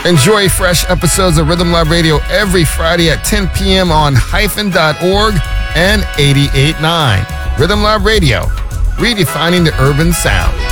Enjoy fresh episodes of Rhythm Lab Radio every Friday at 10 p.m. on hyphen.org and 88.9. Rhythm Lab Radio, redefining the urban sound.